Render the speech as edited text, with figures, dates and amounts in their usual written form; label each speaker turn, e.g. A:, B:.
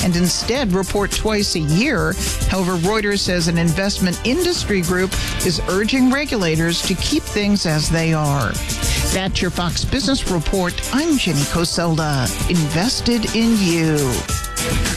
A: and instead report twice a year. However, Reuters says an investment industry group is urging regulators to keep things as they are. That's your Fox Business Report. I'm Jenny Coselda. Invested in you.